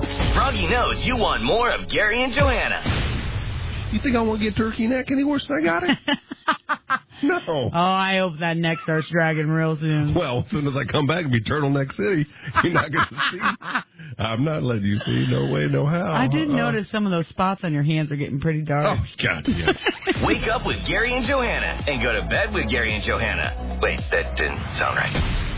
Froggy knows you want more of Gary and Johanna. You think I want to get turkey neck any worse than I got it? No. Oh, I hope that neck starts dragging real soon. Well, as soon as I come back, it'll be Turtleneck City. You're not going to see. I'm not letting you see. No way, no how. I did notice some of those spots on your hands are getting pretty dark. Oh, God, yes. Wake up with Gary and Johanna and go to bed with Gary and Johanna. Wait, that didn't sound right.